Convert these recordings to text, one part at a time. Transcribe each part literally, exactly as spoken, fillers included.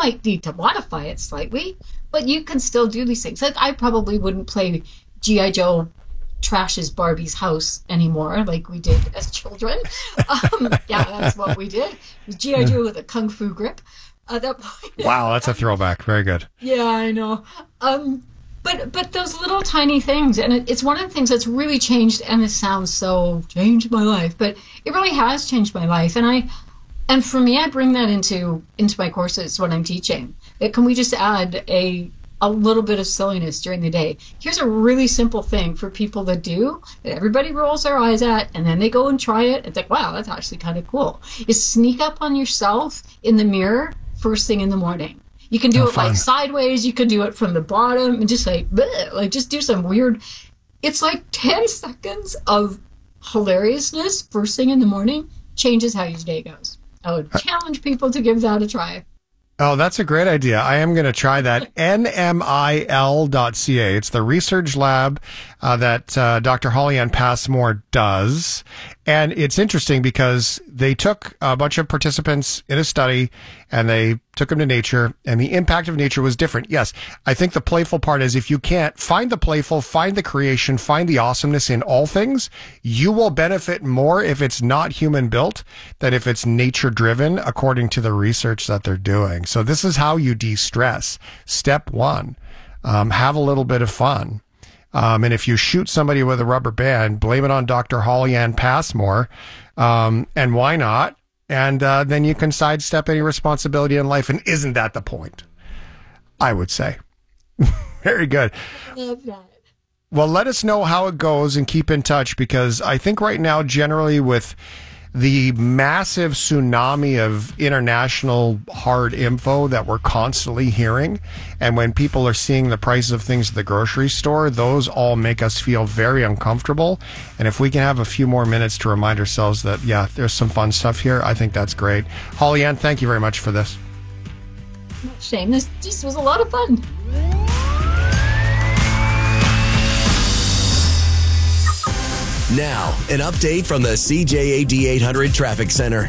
might need to modify it slightly, but you can still do these things. Like, I probably wouldn't play G I. Joe trashes Barbie's house anymore like we did as children. Um, yeah, that's what we did. It was G I. Joe with a kung fu grip at that point. Wow, that's a throwback. Very good. Yeah, I know. Um, but but those little tiny things, and it, it's one of the things that's really changed, and this sounds so changed my life, but it really has changed my life. And I, and for me, I bring that into into my courses when I'm teaching. That can we just add a a little bit of silliness during the day? Here's a really simple thing for people that do, that everybody rolls their eyes at, and then they go and try it. It's like, wow, that's actually kind of cool. Is sneak up on yourself in the mirror first thing in the morning. You can do Oh, it fun. like sideways. You can do it from the bottom and just like, bleh, like just do some weird. It's like ten seconds of hilariousness first thing in the morning changes how your day goes. I would challenge people to give that a try. Oh, that's a great idea. I am going to try that. N M I L dot C A. It's the research lab uh, that uh, Doctor Holly-Ann Passmore does. And it's interesting because they took a bunch of participants in a study and they took them to nature, and the impact of nature was different. Yes, I think the playful part is if you can't find the playful, find the creation, find the awesomeness in all things, you will benefit more if it's not human built than if it's nature driven, according to the research that they're doing. So this is how you de-stress. Step one, um, have a little bit of fun. Um, and if you shoot somebody with a rubber band, blame it on Doctor Holly-Ann Passmore. Um, and why not? And uh, then you can sidestep any responsibility in life. And isn't that the point? I would say. Very good. Love that. Well, let us know how it goes and keep in touch, because I think right now, generally with the massive tsunami of international hard info that we're constantly hearing, and when people are seeing the prices of things at the grocery store, those all make us feel very uncomfortable. And if we can have a few more minutes to remind ourselves that, yeah, there's some fun stuff here, I think that's great. Holly-Ann, thank you very much for this. Shame. This just was a lot of fun. Now, an update from the C J A D eight hundred Traffic Center.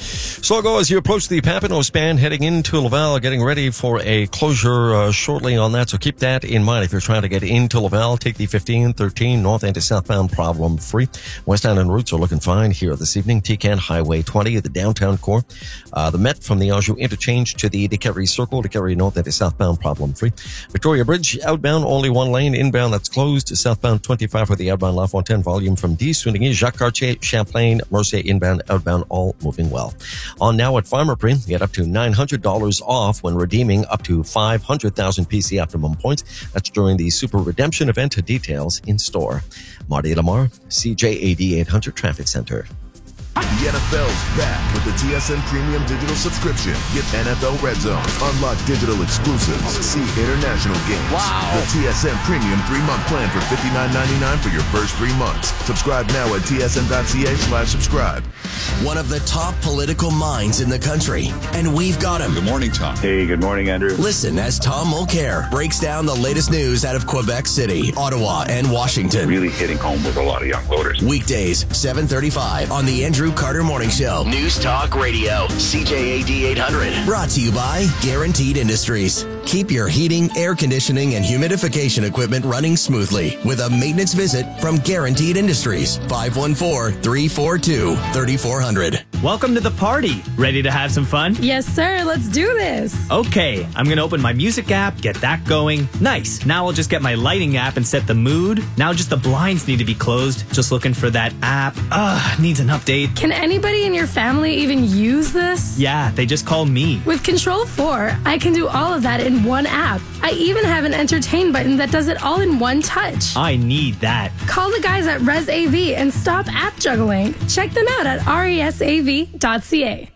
So go as you approach the Papineau span heading into Laval, getting ready for a closure uh, shortly on that. So keep that in mind. If you're trying to get into Laval, take the fifteen thirteen north and to southbound problem free. West Island routes are looking fine here this evening. T-Can Highway twenty at the downtown core. Uh, the Met from the Anjou interchange to the Decarie Circle, Decarie north and to southbound problem free. Victoria Bridge outbound, only one lane. Inbound that's closed. Southbound twenty-five for the outbound La Fontaine volume from D. Sounigny, Jacques Cartier, Champlain, Mercier inbound, outbound, all moving well. On now at Pharmaprix, get up to nine hundred dollars off when redeeming up to five hundred thousand P C optimum points. That's during the Super Redemption event. Details in store. Marty Lamar, C J A D eight hundred Traffic Center. The N F L's back with the T S N Premium Digital Subscription. Get N F L Red Zone, unlock digital exclusives, see international games. Wow. The T S N Premium three-month plan for fifty-nine ninety-nine for your first three months. Subscribe now at T S N dot C A slash subscribe. One of the top political minds in the country, and we've got him. Good morning, Tom. Hey, good morning, Andrew. Listen as Tom Mulcair breaks down the latest news out of Quebec City, Ottawa, and Washington. Really hitting home with a lot of young voters. Weekdays, seven thirty-five on the Andrew Carter Morning Show. News Talk Radio, C J A D eight hundred. Brought to you by Guaranteed Industries. Keep your heating, air conditioning, and humidification equipment running smoothly with a maintenance visit from Guaranteed Industries. five one four, three four two, three four zero zero. Welcome to the party. Ready to have some fun? Yes, sir. Let's do this. Okay, I'm going to open my music app, get that going. Nice. Now I'll just get my lighting app and set the mood. Now just the blinds need to be closed. Just looking for that app. Ugh, needs an update. Can anybody in your family even use this? Yeah, they just call me. With Control four, I can do all of that in one app. I even have an entertain button that does it all in one touch. I need that. Call the guys at ResAV and stop app juggling. Check them out at R E S A V dot C A.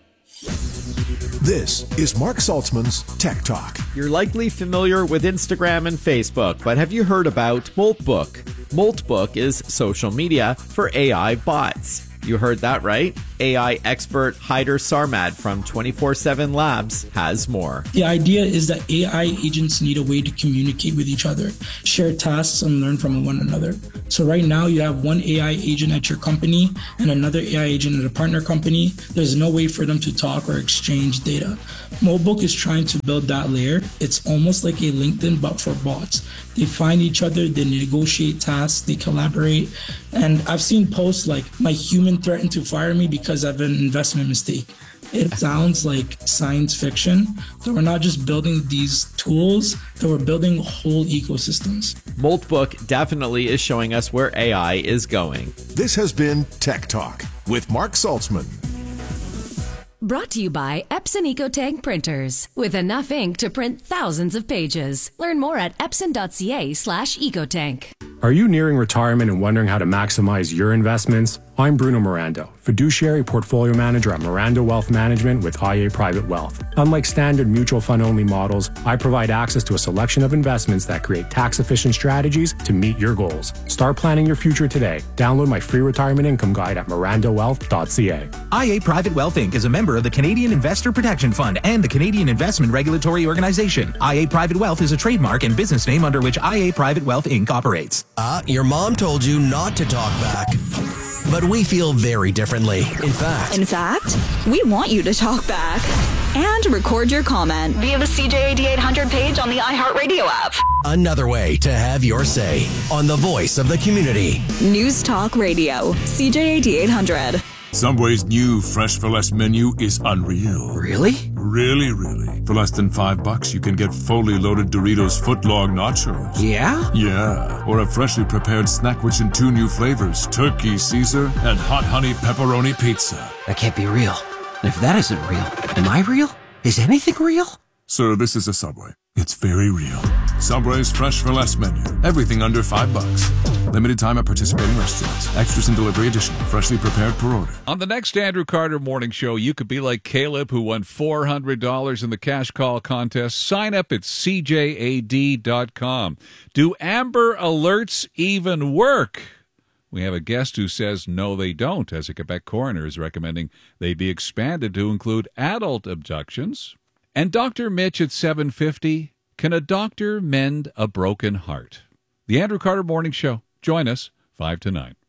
This is Mark Saltzman's Tech Talk. You're likely familiar with Instagram and Facebook, but have you heard about Moltbook? Moltbook is social media for A I bots. You heard that right. A I expert Haider Sarmad from twenty-four seven Labs has more. The idea is that A I agents need a way to communicate with each other, share tasks, and learn from one another. So right now you have one A I agent at your company and another A I agent at a partner company. There's no way for them to talk or exchange data. Mobook is trying to build that layer. It's almost like a LinkedIn, but for bots. They find each other, they negotiate tasks, they collaborate. And I've seen posts like, my human threatened to fire me because of an investment mistake. It sounds like science fiction. So we're not just building these tools, but we're building whole ecosystems. Moltbook definitely is showing us where A I is going. This has been Tech Talk with Mark Saltzman. Brought to you by Epson EcoTank printers. With enough ink to print thousands of pages. Learn more at epson.ca slash ecotank. Are you nearing retirement and wondering how to maximize your investments? I'm Bruno Mirando, fiduciary portfolio manager at Mirando Wealth Management with I A Private Wealth. Unlike standard mutual fund only models, I provide access to a selection of investments that create tax-efficient strategies to meet your goals. Start planning your future today. Download my free retirement income guide at mirando wealth dot c a. I A Private Wealth Incorporated is a member of the Canadian Investor Protection Fund and the Canadian Investment Regulatory Organization. I A Private Wealth is a trademark and business name under which I A Private Wealth Incorporated operates. Ah, uh, your mom told you not to talk back. But we feel very differently. In fact, In fact, we want you to talk back and record your comment via the C J A D eight hundred page on the iHeartRadio app. Another way to have your say on the voice of the community. News Talk Radio, C J A D eight hundred. Subway's new Fresh for Less menu is unreal. Really? Really, really. For less than five bucks, you can get fully loaded Doritos footlong nachos. Yeah? Yeah. Or a freshly prepared snack which in two new flavors, turkey Caesar and hot honey pepperoni pizza. That can't be real. And if that isn't real, am I real? Is anything real? Sir, this is a Subway. It's very real. Subway's Fresh for Less menu. Everything under five bucks. Limited time at participating restaurants. Extras and delivery additional. Freshly prepared per order. On the next Andrew Carter Morning Show, you could be like Caleb, who won four hundred dollars in the cash call contest. Sign up at c j a d dot com. Do Amber Alerts even work? We have a guest who says no, they don't, as a Quebec coroner is recommending they be expanded to include adult abductions. And Doctor Mitch at seven fifty, can a doctor mend a broken heart? The Andrew Carter Morning Show. Join us, five to nine.